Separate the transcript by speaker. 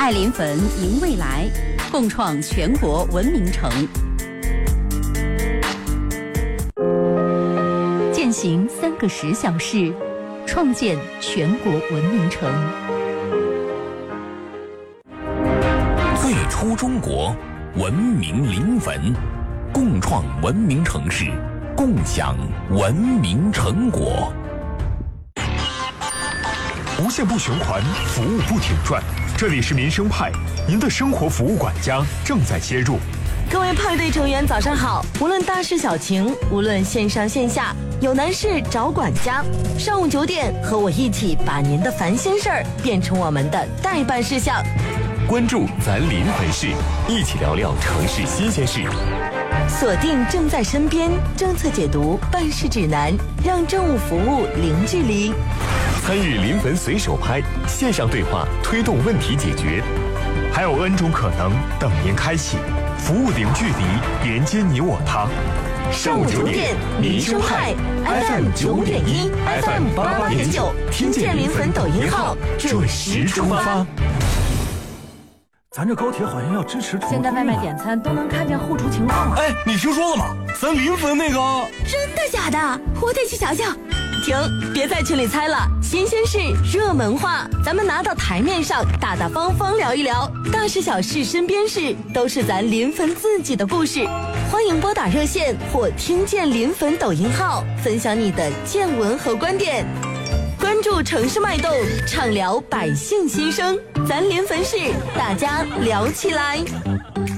Speaker 1: 爱临汾迎未来，共创全国文明城。践行3个10小时，创建全国文明城。
Speaker 2: 最初中国，文明临汾，共创文明城市，共享文明成果。
Speaker 3: 无限不循环，服务不停转。这里是民生派，您的生活服务管家正在接入。
Speaker 4: 各位派对成员早上好，无论大事小情，无论线上线下，有难事找管家。上午9点，和我一起把您的烦心事儿变成我们的待办事项。
Speaker 5: 关注咱临汾市，一起聊聊城市新鲜事。
Speaker 4: 锁定正在身边政策解读办事指南，让政务服务零距离。
Speaker 5: 参与临汾随手拍线上对话，推动问题解决。
Speaker 3: 还有 N 种可能等您开启，服务零距离，连接你我他。
Speaker 4: 上午9点，民生派 FM 9.1 FM 88.9，听见临汾抖音号准时出发。
Speaker 6: 咱这高铁好像要支持
Speaker 7: 现在外卖点餐都能看见后厨情况了。
Speaker 6: 哎，你听说了吗？咱临汾那个……
Speaker 4: 真的假的？我得去瞧瞧。停，别在群里猜了，新鲜事热门话，咱们拿到台面上大大方方聊一聊，大事小事身边事，都是咱临汾自己的故事。欢迎拨打热线或听见临汾抖音号，分享你的见闻和观点。关注城市脉动，畅聊百姓心声，咱临汾市，大家聊起来。